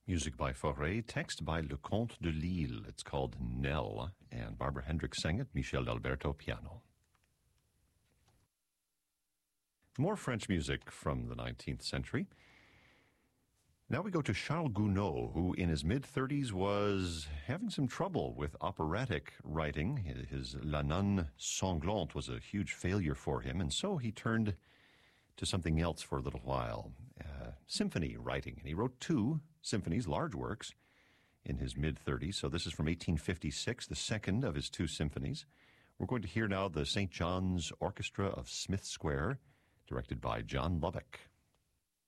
Music by Fauré, text by Leconte de Lisle. It's called Nell, and Barbara Hendricks sang it, Michel D'Alberto piano. More French music from the 19th century. Now we go to Charles Gounod, who in his mid-30s was having some trouble with operatic writing. His La Nonne Sanglante was a huge failure for him, and so he turned to something else for a little while, symphony writing. And he wrote 2 symphonies, large works, in his mid-30s. So this is from 1856, the second of his 2 symphonies. We're going to hear now the St. John's Orchestra of Smith Square, directed by John Lubbock.